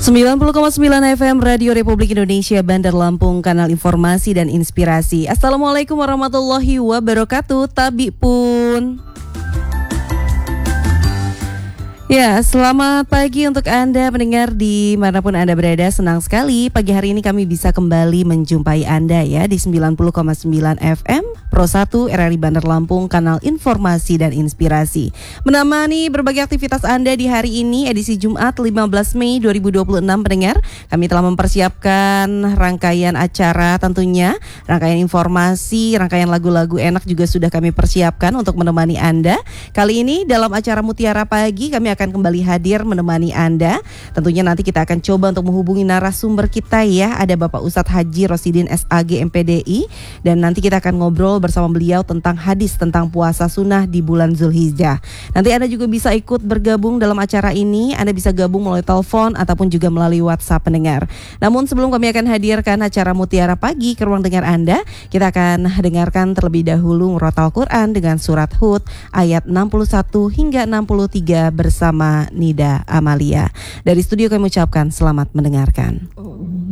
90,9 FM Radio Republik Indonesia Bandar Lampung, kanal informasi dan inspirasi. Assalamualaikum warahmatullahi wabarakatuh. Tabi pun. Ya, selamat pagi untuk Anda pendengar dimanapun Anda berada. Senang sekali pagi hari ini kami bisa kembali menjumpai Anda ya di 90,9 FM Pro 1 RRI Bandar Lampung, kanal informasi dan inspirasi. Menemani berbagai aktivitas Anda di hari ini, edisi Jumat 15 Mei 2026 pendengar. Kami telah mempersiapkan rangkaian acara tentunya, rangkaian informasi, rangkaian lagu-lagu enak juga sudah kami persiapkan untuk menemani Anda. Kali ini dalam acara Mutiara Pagi kami akan kembali hadir menemani Anda. Tentunya nanti kita akan coba untuk menghubungi narasumber kita ya. Ada Bapak Ustadz Haji Rosidin SAG MPDI, dan nanti kita akan ngobrol bersama beliau tentang hadis tentang puasa sunnah di bulan Zulhijjah. Nanti Anda juga bisa ikut bergabung dalam acara ini. Anda bisa gabung melalui telepon ataupun juga melalui WhatsApp pendengar. Namun sebelum kami akan hadirkan acara Mutiara Pagi ke ruang dengar Anda, kita akan dengarkan terlebih dahulu murotal Quran dengan surat Hud ayat 61 hingga 63 bersama Nida Amalia. Dari studio kami ucapkan selamat mendengarkan.